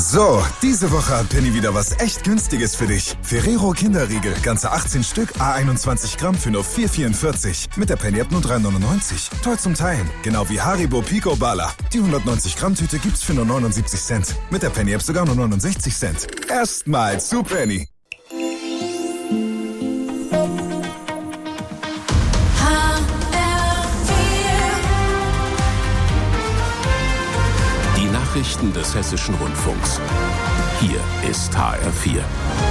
So, diese Woche hat Penny wieder was echt Günstiges für dich. Ferrero Kinderriegel, ganze 18 Stück, A21 Gramm für nur 4,44. Mit der Penny-App nur 3,99. Toll zum Teilen. Genau wie Haribo Pico Bala. Die 190 Gramm Tüte gibt's für nur 79 Cent. Mit der Penny-App sogar nur 69 Cent. Erstmal zu Penny. Nachrichten des Hessischen Rundfunks. Hier ist HR4.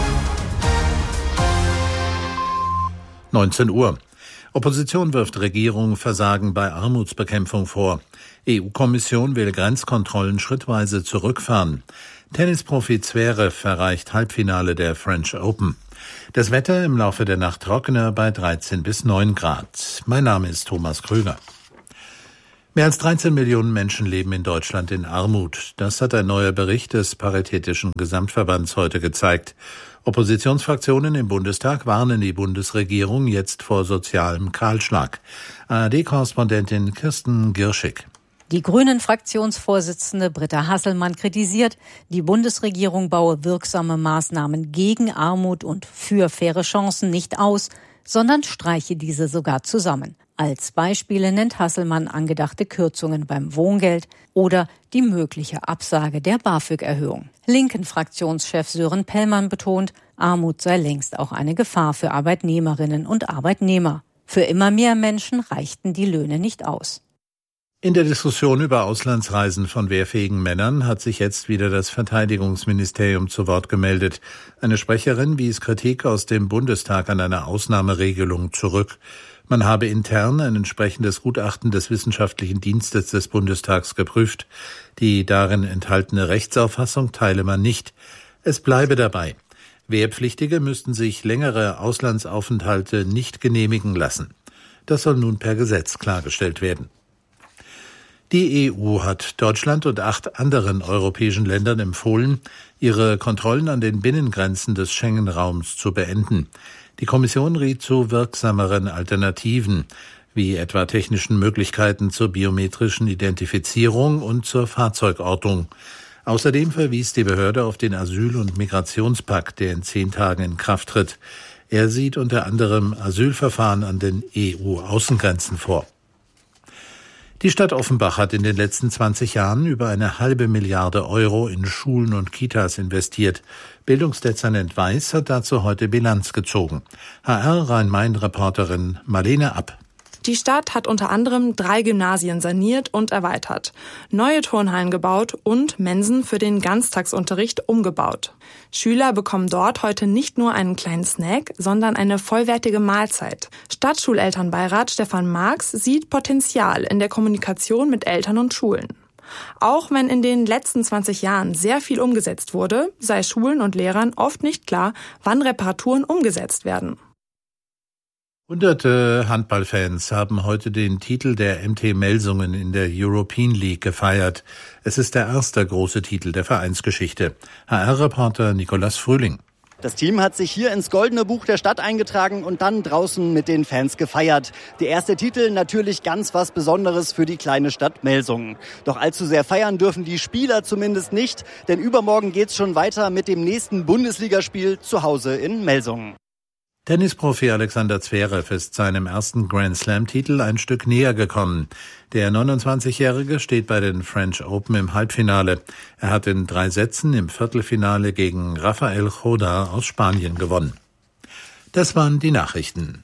19 Uhr. Opposition wirft Regierung Versagen bei Armutsbekämpfung vor. EU-Kommission will Grenzkontrollen schrittweise zurückfahren. Tennisprofi Zverev erreicht Halbfinale der French Open. Das Wetter im Laufe der Nacht trockener bei 13 bis 9 Grad. Mein Name ist Thomas Krüger. Mehr als 13 Millionen Menschen leben in Deutschland in Armut. Das hat ein neuer Bericht des Paritätischen Gesamtverbands heute gezeigt. Oppositionsfraktionen im Bundestag warnen die Bundesregierung jetzt vor sozialem Kahlschlag. ARD-Korrespondentin Kirsten Girschig. Die Grünen-Fraktionsvorsitzende Britta Hasselmann kritisiert, die Bundesregierung baue wirksame Maßnahmen gegen Armut und für faire Chancen nicht aus, sondern streiche diese sogar zusammen. Als Beispiele nennt Hasselmann angedachte Kürzungen beim Wohngeld oder die mögliche Absage der BAföG-Erhöhung. Linken-Fraktionschef Sören Pellmann betont, Armut sei längst auch eine Gefahr für Arbeitnehmerinnen und Arbeitnehmer. Für immer mehr Menschen reichten die Löhne nicht aus. In der Diskussion über Auslandsreisen von wehrfähigen Männern hat sich jetzt wieder das Verteidigungsministerium zu Wort gemeldet. Eine Sprecherin wies Kritik aus dem Bundestag an einer Ausnahmeregelung zurück. Man habe intern ein entsprechendes Gutachten des Wissenschaftlichen Dienstes des Bundestags geprüft. Die darin enthaltene Rechtsauffassung teile man nicht. Es bleibe dabei. Wehrpflichtige müssten sich längere Auslandsaufenthalte nicht genehmigen lassen. Das soll nun per Gesetz klargestellt werden. Die EU hat Deutschland und 8 anderen europäischen Ländern empfohlen, ihre Kontrollen an den Binnengrenzen des Schengen-Raums zu beenden. Die Kommission riet zu wirksameren Alternativen, wie etwa technischen Möglichkeiten zur biometrischen Identifizierung und zur Fahrzeugortung. Außerdem verwies die Behörde auf den Asyl- und Migrationspakt, der in 10 Tagen in Kraft tritt. Er sieht unter anderem Asylverfahren an den EU-Außengrenzen vor. Die Stadt Offenbach hat in den letzten 20 Jahren über 1,5 Milliarde Euro in Schulen und Kitas investiert. Bildungsdezernent Weiß hat dazu heute Bilanz gezogen. HR Rhein-Main-Reporterin Marlene App. Die Stadt hat unter anderem 3 Gymnasien saniert und erweitert, neue Turnhallen gebaut und Mensen für den Ganztagsunterricht umgebaut. Schüler bekommen dort heute nicht nur einen kleinen Snack, sondern eine vollwertige Mahlzeit. Stadtschulelternbeirat Stefan Marx sieht Potenzial in der Kommunikation mit Eltern und Schulen. Auch wenn in den letzten 20 Jahren sehr viel umgesetzt wurde, sei Schulen und Lehrern oft nicht klar, wann Reparaturen umgesetzt werden. Hunderte Handballfans haben heute den Titel der MT Melsungen in der European League gefeiert. Es ist der erste große Titel der Vereinsgeschichte. HR-Reporter Nikolas Frühling. Das Team hat sich hier ins Goldene Buch der Stadt eingetragen und dann draußen mit den Fans gefeiert. Der erste Titel natürlich ganz was Besonderes für die kleine Stadt Melsungen. Doch allzu sehr feiern dürfen die Spieler zumindest nicht, denn übermorgen geht's schon weiter mit dem nächsten Bundesligaspiel zu Hause in Melsungen. Tennisprofi Alexander Zverev ist seinem ersten Grand-Slam-Titel ein Stück näher gekommen. Der 29-Jährige steht bei den French Open im Halbfinale. Er hat in 3 Sätzen im Viertelfinale gegen Rafael Joda aus Spanien gewonnen. Das waren die Nachrichten.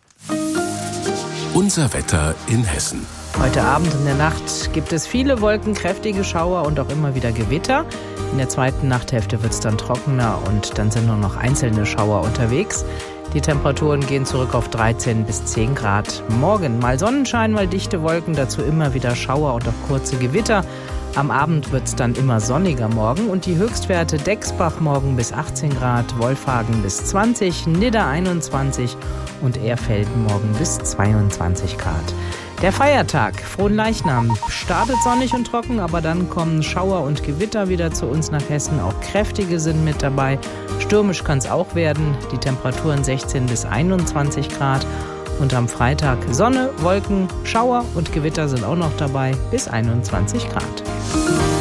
Unser Wetter in Hessen. Heute Abend und in der Nacht gibt es viele Wolken, kräftige Schauer und auch immer wieder Gewitter. In der zweiten Nachthälfte wird es dann trockener und dann sind nur noch einzelne Schauer unterwegs. Die Temperaturen gehen zurück auf 13 bis 10 Grad. Morgen mal Sonnenschein, mal dichte Wolken, dazu immer wieder Schauer und auch kurze Gewitter. Am Abend wird es dann immer sonniger morgen und die Höchstwerte Dexbach morgen bis 18 Grad, Wolfhagen bis 20, Nidda 21 und Erfelden morgen bis 22 Grad. Der Feiertag, Fronleichnam, startet sonnig und trocken, aber dann kommen Schauer und Gewitter wieder zu uns nach Hessen. Auch kräftige sind mit dabei. Stürmisch kann es auch werden. Die Temperaturen 16 bis 21 Grad. Und am Freitag Sonne, Wolken, Schauer und Gewitter sind auch noch dabei bis 21 Grad.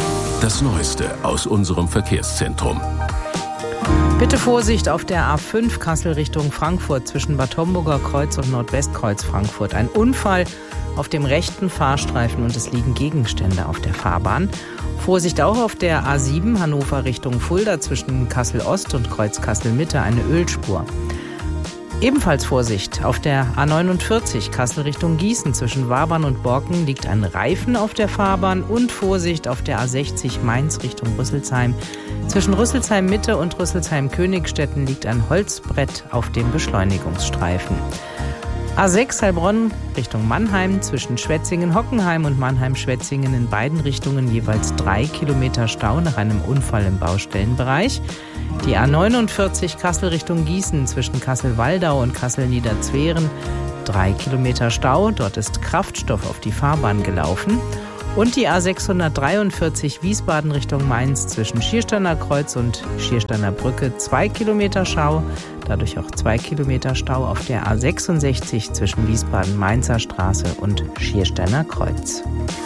Das Neueste aus unserem Verkehrszentrum. Bitte Vorsicht auf der A5 Kassel Richtung Frankfurt zwischen Bad Homburger Kreuz und Nordwestkreuz Frankfurt. Ein Unfall auf dem rechten Fahrstreifen und es liegen Gegenstände auf der Fahrbahn. Vorsicht auch auf der A7 Hannover Richtung Fulda zwischen Kassel Ost und Kreuz Kassel Mitte, eine Ölspur. Ebenfalls Vorsicht auf der A49 Kassel Richtung Gießen zwischen Wabern und Borken liegt ein Reifen auf der Fahrbahn und Vorsicht auf der A60 Mainz Richtung Rüsselsheim. Zwischen Rüsselsheim Mitte und Rüsselsheim Königstetten liegt ein Holzbrett auf dem Beschleunigungsstreifen. A6 Heilbronn Richtung Mannheim zwischen Schwetzingen-Hockenheim und Mannheim-Schwetzingen in beiden Richtungen jeweils 3 Kilometer Stau nach einem Unfall im Baustellenbereich. Die A49 Kassel Richtung Gießen zwischen Kassel-Waldau und Kassel-Niederzweren 3 Kilometer Stau, dort ist Kraftstoff auf die Fahrbahn gelaufen. Und die A643 Wiesbaden Richtung Mainz zwischen Schiersteiner Kreuz und Schiersteiner Brücke 2 Kilometer Stau, dadurch auch 2 Kilometer Stau auf der A66 zwischen Wiesbaden-Mainzer Straße und Schiersteiner Kreuz.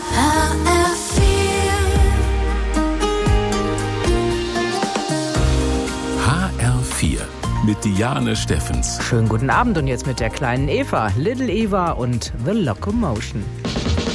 HR4 mit Diane Steffens. Schönen guten Abend und jetzt mit der kleinen Eva, Little Eva und The Locomotion.